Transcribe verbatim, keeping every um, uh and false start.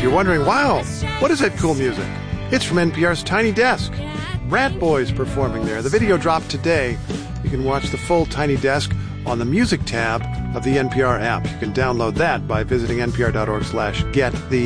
you're wondering, wow, what is that cool music? It's from N P R's Tiny Desk. Rat Boys performing there. The video dropped today. You can watch the full Tiny Desk on the Music tab of the N P R app. You can download that by visiting npr.org slash get the